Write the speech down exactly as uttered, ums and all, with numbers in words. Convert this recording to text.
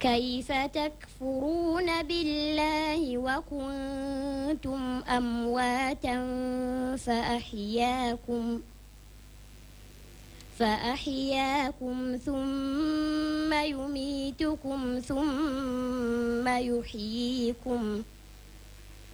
كيف تكفرون بالله وكنتم أمواتا فأحياكم فأحياكم ثم يميتكم ثم يحييكم